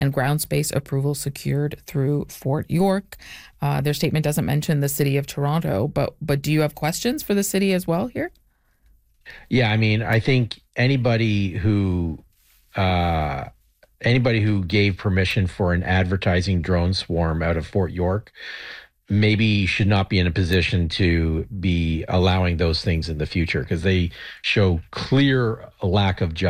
and ground space approval secured through Fort York. Their statement doesn't mention the city of Toronto, but do you have questions for the city as well here? Yeah, I mean, I think uh, anybody who gave permission for an advertising drone swarm out of Fort York maybe should not be in a position to be allowing those things in the future because they show clear lack of justice.